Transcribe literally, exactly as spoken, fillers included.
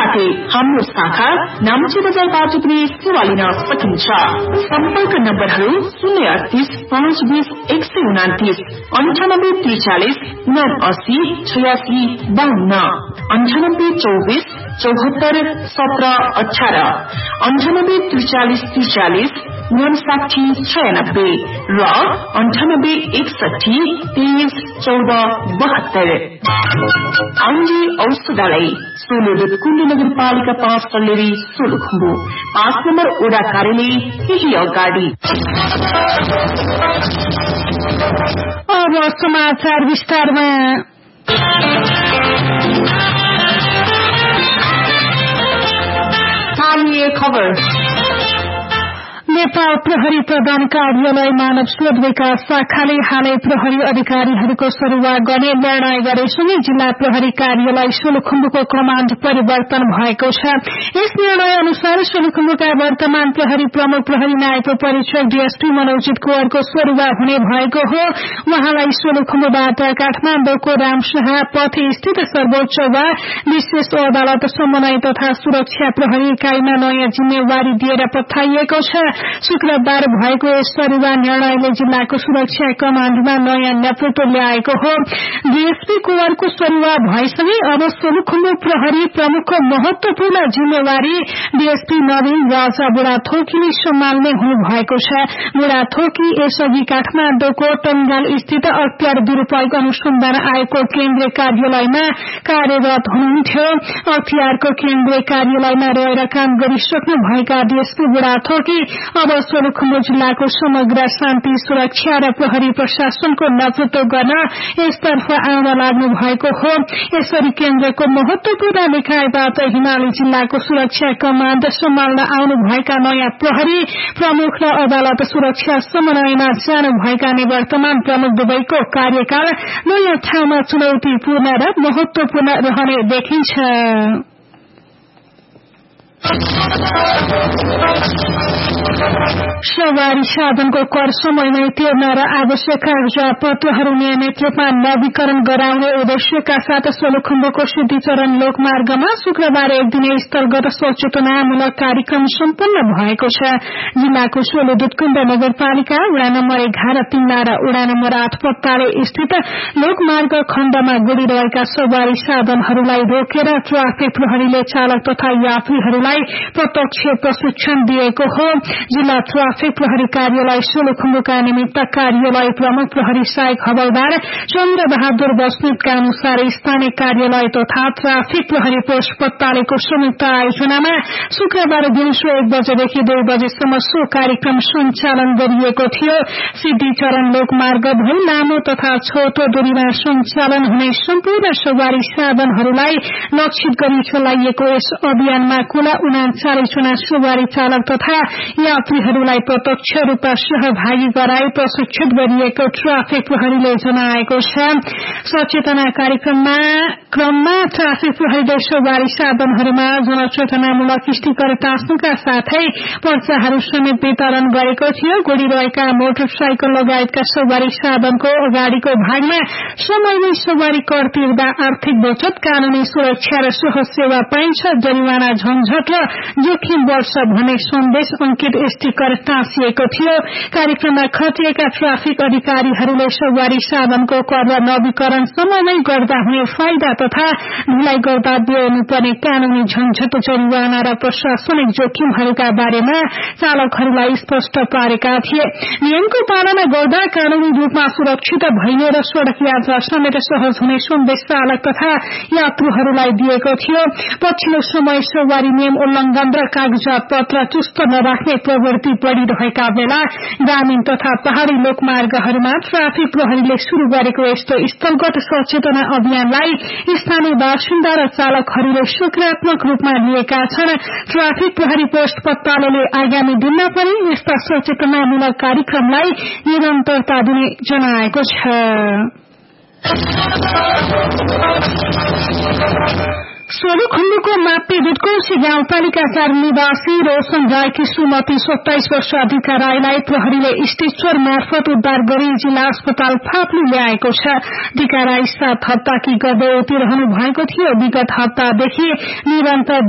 साथै हाम्रो शाखा नाम्ची बजारबाट पनि सेवा लिन सकिन्छ। सम्पर्क नम्बरहरू शून्य अडतीस पाँच बीस एक सय उनातिस अन्ठानब्बे त्रिचालिस नौ अस्सी छयासी बाहन्न अन्ठानब्बे चौबिस चौहत्तर सत्र अठारह अन्ठानब्बे त्रिचालिस त्रिचालिस उनसाठी छयानब्बे र अन्ठानब्बे एकसठी तेइस चौध बहत्तर। आउली औषधालय सोलुद कुण्ड नगरपालिका पाँच कल्लेरी सोलुखुम्बु पाँच नम्बर ओडा कार्यालय केही अगाडि। अब समाचार विस्तारमा। स्थानीय खबर। नेपाल प्रहरी प्रधान कार्यालय मानव स्रोत विकास शाखाले हालै प्रहरी अधिकारीहरूको सरुवा गर्ने निर्णय गरेसँगै जिल्ला प्रहरी कार्यालय सोलुखुम्बुको कमाण्ड परिवर्तन भएको छ। यस निर्णय अनुसार सोलुखुम्बुका वर्तमान प्रहरी प्रमुख प्रहरी नायकको परीक्षक डीएसपी मनोजित कुवरको सरुवा हुने भएको हो। उहाँलाई सोलुखुम्बुबाट काठमाडौँको रामशाह पथ स्थित सर्वोच्च वा विशेष अदालत समन्वय तथा सुरक्षा प्रहरी इकाइमा नयाँ जिम्मेवारी दिएर पठाइएको छ। शुक्रबार भएको यस सरुवा निर्णयले जिल्लाको सुरक्षा कमाण्डमा नयाँ नेतृत्व ल्याएको हो। डीएसपी कुवरको सरुवा भएसँगै अब सोलुखुम्बु प्रहरी प्रमुखको महत्वपूर्ण जिम्मेवारी डीएसपी नवीन राजा बुढाथोकीले सम्हाल्ने हुनु भएको छ। बुढाथोकी यसअघि काठमाडौँको टंगाल स्थित अख्तियार दुरूपयोग अनुसन्धान आयोगको केन्द्रीय कार्यालयमा कार्यरत हुनुहुन्थ्यो। अख्तियारको केन्द्रीय कार्यालयमा रहेर काम गरिसक्नु भएका डीएसपी बुढाथोकी अब सोलुखुम्बु जिल्लाको समग्र शान्ति सुरक्षा र प्रहरी प्रशासनको नेतृत्व गर्न यसतर्फ आउन लाग्नु भएको हो। यसरी केन्द्रको महत्वपूर्ण निकायबाट हिमाली जिल्लाको सुरक्षा कमाण्ड सम्हाल्न आउनुभएका नयाँ प्रहरी प्रमुख र अदालत सुरक्षा समन्वयमा जानुभएका निवर्तमान प्रमुख दुवैको कार्यकाल नयाँ ठाउँमा चुनौतीपूर्ण र महत्वपूर्ण रहने देखिन्छ। सवारी साधनको कर समयमै तिर्न र आवश्यक कागजातपत्रहरू नियमित रूपमा नवीकरण गराउने उद्देश्यका साथ सोलुखुम्बुको सिद्धिचरण लोकमार्गमा शुक्रबार एक दिने स्थलगत सचेतनामूलक कार्यक्रम सम्पन्न भएको छ। जिल्लाको सोलु दुधकुण्ड नगरपालिका वडा नम्बर एघार तिमला र वडा नम्बर आठ पत्ताले स्थित लोकमार्ग खण्डमा गुडिरहेका सवारी साधनहरूलाई रोकेर ट्राफिक प्रहरीले चालक तथा यात्रीहरूलाई प्रत्यक्ष प्रशिक्षण दिएको हो। जिल्ला ट्राफिक प्रहरी कार्यालय सोलुखुम्बुका निमित्त कार्यालय प्रमुख प्रहरी सहायक हवलदार चन्द्र बहादुर बस्नेतका अनुसार स्थानीय कार्यालय तथा ट्राफिक प्रहरी पोस्ट पत्तालेको संयुक्त आयोजनामा शुक्रबार दिउँसो एक बजेदेखि दुई बजेसम्म सो कार्यक्रम सञ्चालन गरिएको थियो। सिद्धिचरण लोकमार्ग भई लामो तथा छोटो दूरीमा सञ्चालन हुने सम्पूर्ण सवारी साधनहरूलाई लक्षित गरी चलाइएको यस अभियानमा कुल उनाचालिस जना सवारी चालक तथा यात्रीहरूलाई प्रत्यक्ष रूपमा सहभागी गराई प्रशिक्षित गरिएको ट्राफिक प्रहरीले जनाएको छ। सचेतना कार्यक्रममा क्रममा ट्राफिक प्रहरीले सवारी साधनहरूमा जनचेतनामूलक स्टिकर टाँच्नुका साथै पर्चाहरू समेत वितरण गरेको थियो। गुडिरहेका मोटरसाइकल लगायतका सवारी साधनको अगाडिको भागमा समयमै सवारी कर तिर्दा आर्थिक बचत, कानूनी सुरक्षा र सहज सेवा पाइन्छ, जरिवाना झन्झट र जोखिम बढ्छ भन्ने सन्देश अंकित स्टिकर टाँसिएको थियो। कार्यक्रममा खटिएका ट्राफिक अधिकारीहरूले सवारी साधनको कर नवीकरण समयमै गर्दा हुने फाइदा तथा ढिलाइ गर्दा बेहोर्नुपर्ने कानूनी झन्झट, जरिवाना र प्रशासनिक जोखिमहरूका बारेमा चालकहरूलाई स्पष्ट पारेका थिए। नियमको पालना गर्दा कानूनी रूपमा सुरक्षित भइने र सड़क यात्रा समेत सहज हुने सन्देश चालक तथा यात्रुहरूलाई दिएको थियो। पछिल्लो समय सवारी नियम उल्लंघन र कागजात पत्र चुस्त नराख्ने प्रवृत्ति बढ़िरहेका बेला ग्रामीण तथा पहाड़ी लोकमार्गहरूमा ट्राफिक प्रहरीले शुरू गरेको यस्तो स्थलगत सचेतना अभियानलाई स्थानीय बासिन्दा र चालकहरूले सकारात्मक रूपमा लिएका छन्। ट्राफिक प्रहरी पोस्ट पत्ताले आगामी दिनमा पनि यस्ता सचेतनामूलक कार्यक्रमलाई निरन्तरता दिने जनाएको छ। सोलुखुम्बुको मापी दुधकोशी गाउँपालिका चार निवासी रोशन राईकी श्रीमती सत्ताइस वर्ष अधिका राईलाई प्रहरीले स्टेचर मार्फत उद्धार गरी जिल्ला अस्पताल फाप्ली ल्याएको छ। अधिका राई सात हप्ताकी गर्दै उतिरहनु भएको थियो। विगत हप्तादेखि निरन्तर